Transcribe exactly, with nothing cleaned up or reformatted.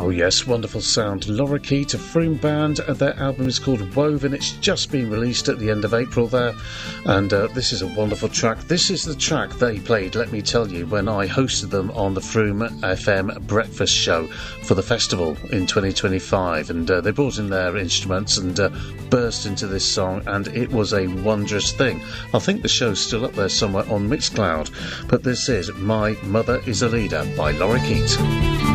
Oh yes, wonderful sound. Lorikeet, a Froome band, and their album is called Woven. It's just been released at the end of April there, and uh, this is a wonderful track. This is the track they played, let me tell you, when I hosted them on the Froome F M breakfast show for the festival in twenty twenty-five, and uh, they brought in their instruments and uh, burst into this song, and it was a wondrous thing. I think the show's still up there somewhere on Mixcloud, but this is My Mother is a Leader by Lorikeet.